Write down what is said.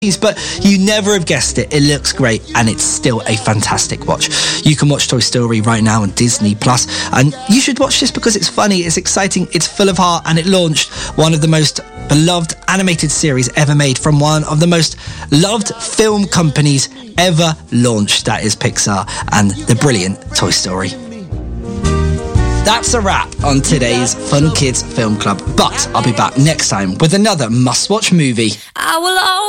but you never have guessed it. It looks great and it's still a fantastic watch. You can watch Toy Story right now on Disney Plus, and you should watch this because it's funny, it's exciting, it's full of heart, and it launched one of the most beloved animated series ever made from one of the most loved film companies ever launched, that is Pixar, and the brilliant Toy Story. That's a wrap on today's Fun Kids Film Club, but I'll be back next time with another must-watch movie. I will always